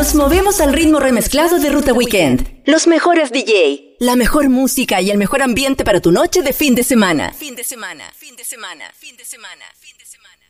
Nos movemos al ritmo remezclado de Ruta Weekend. Los mejores DJ, la mejor música y el mejor ambiente para tu noche de fin de semana. Fin de semana, fin de semana, fin de semana, fin de semana.